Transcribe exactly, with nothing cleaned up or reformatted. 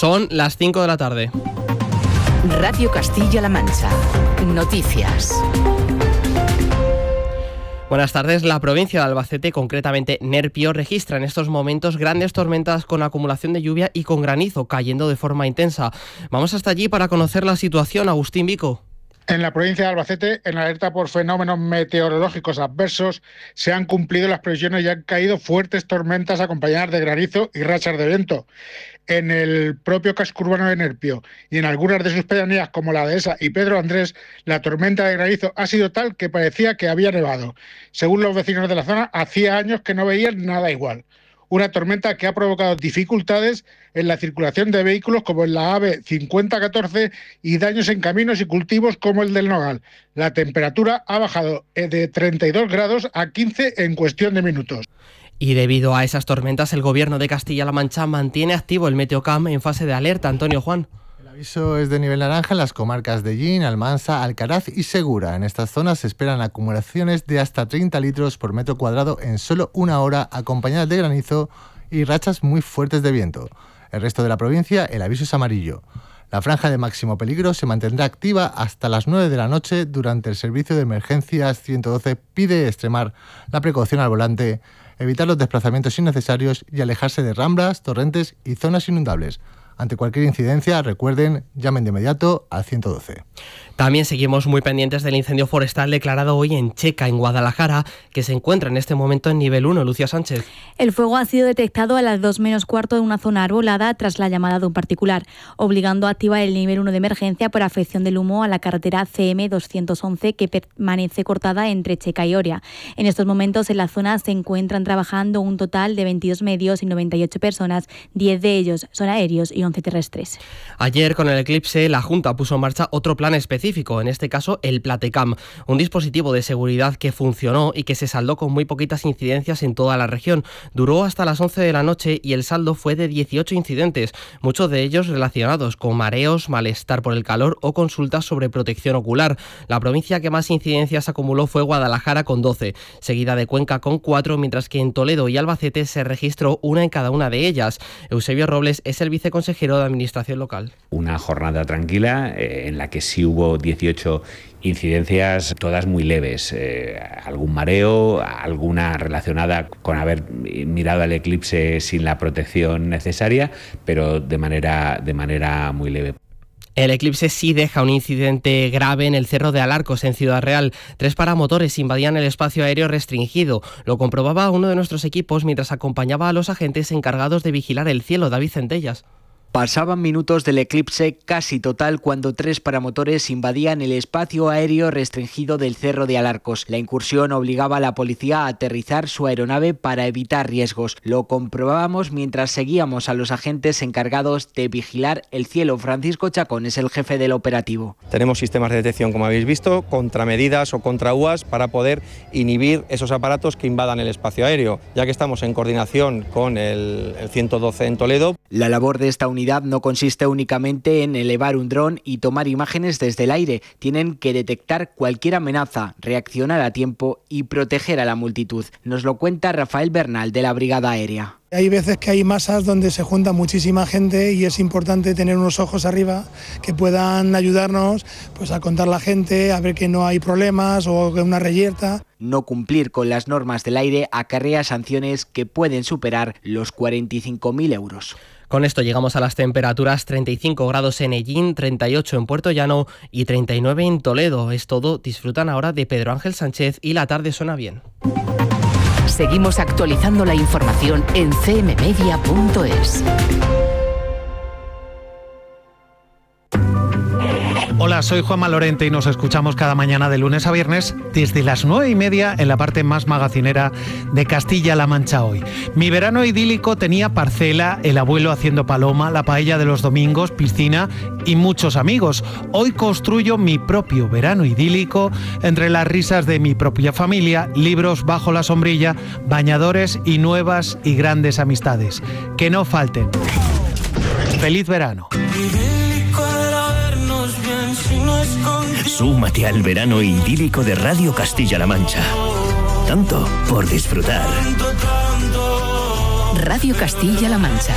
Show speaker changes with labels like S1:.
S1: Son las cinco de la tarde.
S2: Radio Castilla-La Mancha. Noticias.
S1: Buenas tardes. La provincia de Albacete, concretamente Nerpio, registra en estos momentos grandes tormentas con acumulación de lluvia y con granizo cayendo de forma intensa. Vamos hasta allí para conocer la situación. Agustín Vico.
S3: En la provincia de Albacete, en alerta por fenómenos meteorológicos adversos, se han cumplido las previsiones y han caído fuertes tormentas acompañadas de granizo y rachas de viento. En el propio casco urbano de Nerpio y en algunas de sus pedanías, como la Dehesa y Pedro Andrés, la tormenta de granizo ha sido tal que parecía que había nevado. Según los vecinos de la zona, hacía años que no veían nada igual. Una tormenta que ha provocado dificultades en la circulación de vehículos como en la A V cincuenta catorce y daños en caminos y cultivos como el del Nogal. La temperatura ha bajado de treinta y dos grados a quince en cuestión de minutos.
S1: Y debido a esas tormentas, el Gobierno de Castilla-La Mancha mantiene activo el Meteocam en fase de alerta. Antonio Juan.
S4: El aviso es de nivel naranja en las comarcas de Llín, Almansa, Alcaraz y Segura. En estas zonas se esperan acumulaciones de hasta treinta litros por metro cuadrado en solo una hora, acompañadas de granizo y rachas muy fuertes de viento. El resto de la provincia, el aviso es amarillo. La franja de máximo peligro se mantendrá activa hasta las nueve de la noche. Durante el servicio de emergencias ciento doce pide extremar la precaución al volante, evitar los desplazamientos innecesarios y alejarse de ramblas, torrentes y zonas inundables. Ante cualquier incidencia, recuerden, llamen de inmediato al ciento doce.
S1: También seguimos muy pendientes del incendio forestal declarado hoy en Checa, en Guadalajara, que se encuentra en este momento en nivel uno. Lucía Sánchez.
S5: El fuego ha sido detectado a las dos menos cuarto de una zona arbolada tras la llamada de un particular, obligando a activar el nivel uno de emergencia por afección del humo a la carretera C M doscientos once que permanece cortada entre Checa y Oria. En estos momentos en la zona se encuentran trabajando un total de veintidós medios y noventa y ocho personas, diez de ellos son aéreos y once terrestres.
S1: Ayer, con el eclipse, la Junta puso en marcha otro plan específico, en este caso el Platecam, un dispositivo de seguridad que funcionó y que se saldó con muy poquitas incidencias en toda la región. Duró hasta las once de la noche y el saldo fue de dieciocho incidentes, muchos de ellos relacionados con mareos, malestar por el calor o consultas sobre protección ocular. La provincia que más incidencias acumuló fue Guadalajara con doce, seguida de Cuenca con cuatro, mientras que en Toledo y Albacete se registró una en cada una de ellas. Eusebio Robles es el viceconsejero de Administración Local.
S6: Una jornada tranquila eh, en la que sí hubo dieciocho incidencias, todas muy leves. Eh, algún mareo, alguna relacionada con haber mirado al eclipse sin la protección necesaria, pero de manera, de manera muy leve.
S1: El eclipse sí deja un incidente grave en el Cerro de Alarcos, en Ciudad Real. Tres paramotores invadían el espacio aéreo restringido. Lo comprobaba uno de nuestros equipos mientras acompañaba a los agentes encargados de vigilar el cielo. David Centellas.
S7: Pasaban minutos del eclipse casi total cuando tres paramotores invadían el espacio aéreo restringido del Cerro de Alarcos. La incursión obligaba a la policía a aterrizar su aeronave para evitar riesgos. Lo comprobábamos mientras seguíamos a los agentes encargados de vigilar el cielo. Francisco Chacón es el jefe del operativo.
S8: Tenemos sistemas de detección, como habéis visto, contramedidas o contraúas para poder inhibir esos aparatos que invadan el espacio aéreo, ya que estamos en coordinación con el, el ciento doce en Toledo.
S7: La labor de esta unidad no consiste únicamente en elevar un dron y tomar imágenes desde el aire. Tienen que detectar cualquier amenaza, reaccionar a tiempo y proteger a la multitud. Nos lo cuenta Rafael Bernal, de la Brigada Aérea.
S9: Hay veces que hay masas donde se junta muchísima gente y es importante tener unos ojos arriba que puedan ayudarnos pues, a contar la gente, a ver que no hay problemas o una reyerta.
S7: No cumplir con las normas del aire acarrea sanciones que pueden superar los cuarenta y cinco mil euros.
S1: Con esto llegamos a las temperaturas: treinta y cinco grados en Ellín, treinta y ocho en Puerto Llano y treinta y nueve en Toledo. Es todo. Disfrutan ahora de Pedro Ángel Sánchez y La tarde suena bien.
S2: Seguimos actualizando la información en c m media punto es.
S10: Hola, soy Juanma Lorente y nos escuchamos cada mañana de lunes a viernes desde las nueve y media en la parte más magacinera de Castilla-La Mancha hoy. Mi verano idílico tenía parcela, el abuelo haciendo paloma, la paella de los domingos, piscina y muchos amigos. Hoy construyo mi propio verano idílico entre las risas de mi propia familia, libros bajo la sombrilla, bañadores y nuevas y grandes amistades. Que no falten. ¡Feliz verano!
S11: Súmate al verano idílico de Radio Castilla-La Mancha. Tanto por disfrutar.
S2: Radio Castilla-La Mancha.